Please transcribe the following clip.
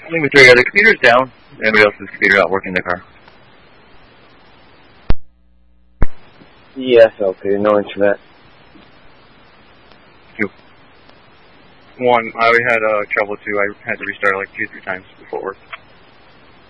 Lima 3, are the computers down? Anybody else's computer not working in the car? Yes, okay, no internet. 2. 1, I had trouble too. I had to restart like 2-3 times before work.